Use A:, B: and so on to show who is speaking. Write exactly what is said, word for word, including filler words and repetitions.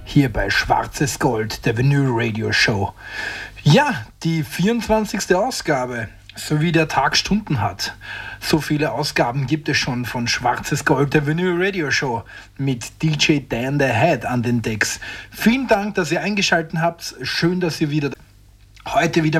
A: hier bei Schwarzes Gold, der Vinyl Radio Show. Ja, die vierundzwanzigste Ausgabe, so wie der Tag Stunden hat. So viele Ausgaben gibt es schon von Schwarzes Gold, der Vinyl Radio Show mit D J Dan the Head an den Decks. Vielen Dank, dass ihr eingeschaltet habt. Schön, dass ihr wieder heute wieder